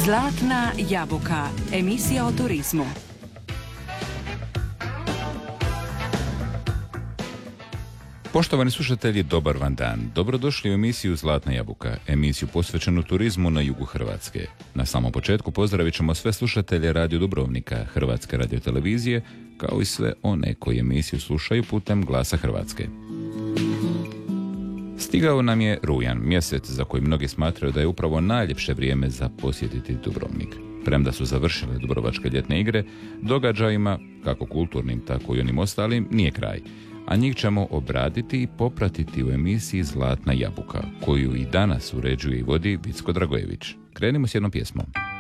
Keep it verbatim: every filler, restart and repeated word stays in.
Zlatna jabuka, emisija o turizmu. Poštovani slušatelji, dobar vam dan. Dobrodošli u emisiju Zlatna jabuka, emisiju posvećenu turizmu na jugu Hrvatske. Na samom početku pozdravit ćemo sve slušatelje Radio Dubrovnika, Hrvatske radiotelevizije, kao i sve one koji emisiju slušaju putem Glasa Hrvatske. Stigao nam je rujan, mjesec za koji mnogi smatraju da je upravo najljepše vrijeme za posjetiti Dubrovnik. Premda su završile Dubrovačke ljetne igre, događajima, kako kulturnim, tako i onim ostalim, nije kraj. A njih ćemo obraditi i popratiti u emisiji Zlatna jabuka, koju i danas uređuje i vodi Vicko Dragojević. Krenimo s jednom pjesmom.